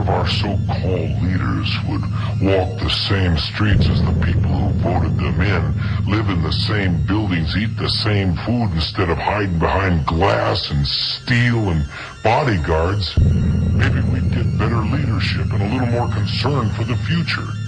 of our so-called leaders would walk the same streets as the people who voted them in, live in the same buildings, eat the same food instead of hiding behind glass and steel and bodyguards, maybe we'd get better leadership and a little more concern for the future.